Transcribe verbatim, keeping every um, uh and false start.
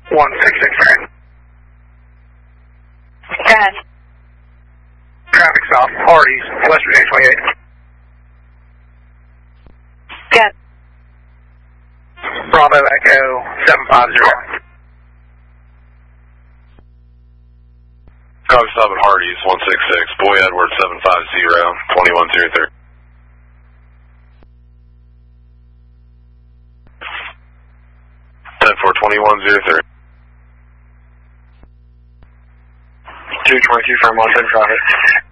one six six three. Good. Traffic stop, Hardee's, West Virginia twenty-eight. Good. Bravo Echo seven five zero. Copy stop at Hardee's, one six six, Boy Edward seven five zero, twenty-one zero three. ten four, twenty-one zero three. two twenty-two from one ten traffic.